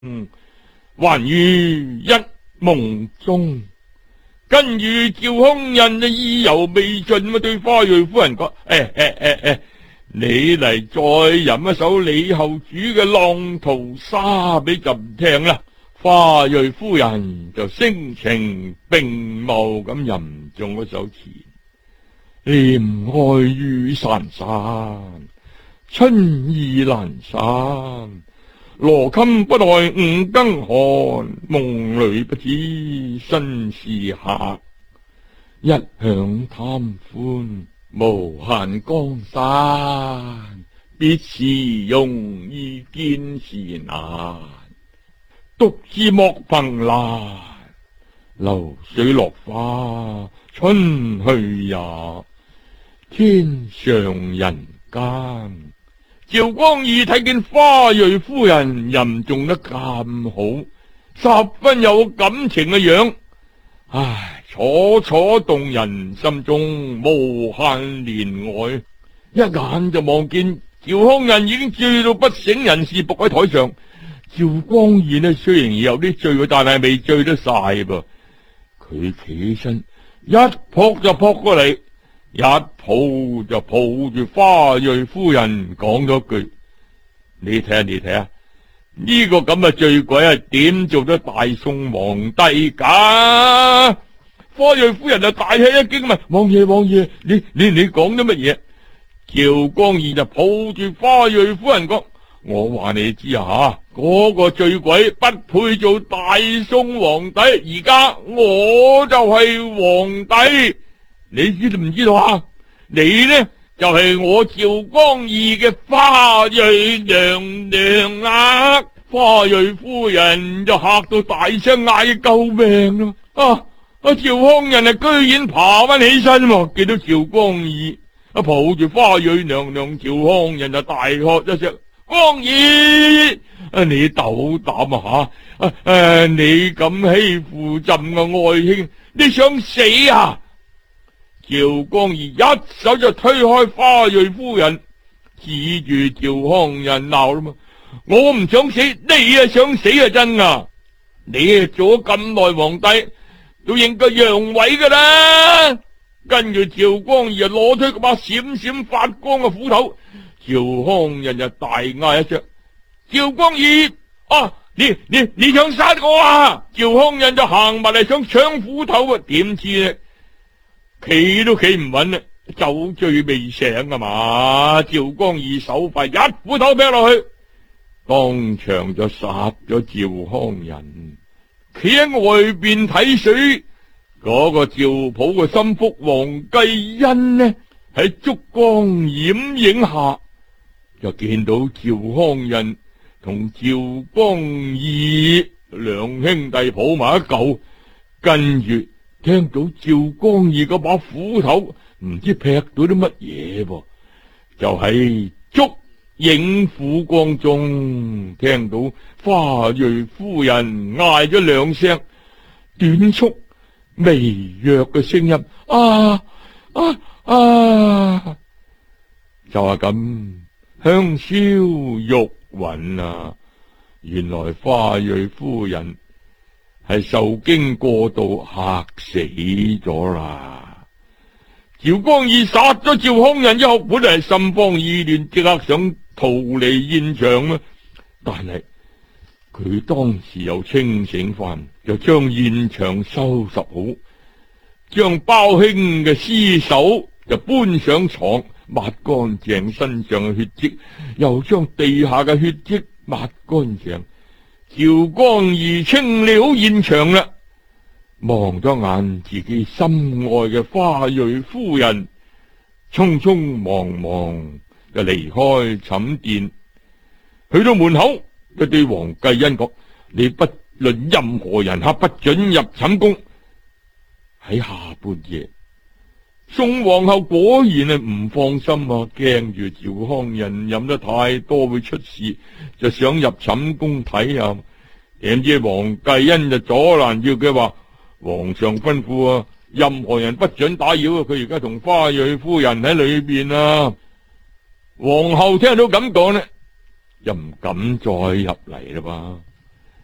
還於一夢中。跟住趙匡胤就意猶未盡，對花蕊夫人講：你嚟再吟一首李後主嘅《浪淘沙》俾朕聽啦。花蕊夫人就聲情並茂咁吟中嗰首詞：念愛雨潺潺，春意闌珊。羅衾不耐五更寒，夢裏不知身是客。一向貪歡無限江山，別時容易見時難。獨自莫憑欄，流水落花春去也，天上人間。趙光義睇見花蕊夫人吟誦得咁好，十分有感情嘅樣，楚楚動人，心中無限憐愛。一眼就望見趙匡胤已經醉到不省人事，伏喺台上。趙光義呢，雖然有啲醉，但係未醉得晒噃。佢企起身，一撲就撲過嚟，一抱就抱住花蕊夫人，講咗句：你睇下，你睇下呢個咁嘅醉鬼點做得大宋皇帝噶？花蕊夫人就大吃一驚，問王爺，你講咗乜嘢？趙光義就抱住花蕊夫人講：我話你知啊，嗰個醉鬼不配做大宋皇帝，而家我就係皇帝。你知唔知道啊？你呢就係我趙光義嘅花蕊娘娘啦！花蕊夫人就嚇到大聲嗌救命咯！趙匡胤居然爬翻起身，見到趙光義抱住花蕊娘娘，趙匡胤就大喝一聲：光義，你斗膽啊吓！你咁欺負朕嘅愛卿，你想死啊？趙光義一手就推開花蕊夫人，指住趙匡胤鬧啦嘛：我唔想死，你啊想死啊真啊！你做咗咁耐皇帝，都應該讓位噶啦！跟住趙光義就攞出嗰把閃閃發光嘅斧頭，趙匡胤就大嗌一聲：趙光義啊！你想殺我啊！趙匡胤就行埋嚟想搶斧頭，點知呢？企都企唔穩啦，酒醉未醒啊嘛！趙光義手快，一斧頭劈落去，當場就殺咗趙匡胤。企喺外邊睇水嗰個趙普嘅心腹黃繼恩呢，喺燭光掩影下就見到趙匡胤同趙光義兩兄弟抱埋一嚿，跟住聽到趙光義嗰把斧頭唔知劈到啲乜嘢噃，就喺燭影斧光中聽到花蕊夫人嗌咗兩聲短促微弱嘅聲音：就係咁香消玉殞啊！原來花蕊夫人係受驚過度嚇死咗啦！趙光義殺咗趙匡胤之後，本嚟心慌意亂，即刻想逃離現場啊！但係佢當時又清醒翻，就將現場收拾好，將胞兄嘅屍首就搬上床，抹乾淨身上嘅血跡，又將地下嘅血跡抹乾淨。趙光義清理好現場啦，望咗眼自己心愛嘅花蕊夫人，匆匆忙忙就離開寢殿，去到門口就對黃繼恩講：你不論任何人不准入寢宮。喺下半夜，宋皇后果然係唔放心啊，驚住趙匡胤飲得太多會出事，就想入寢宮睇下。點知黃繼恩就阻攔住佢話：皇上吩咐啊，任何人不准打擾啊，佢而家同花蕊夫人喺裏邊啊。皇后聽到咁講呢，就唔敢再入嚟啦吧。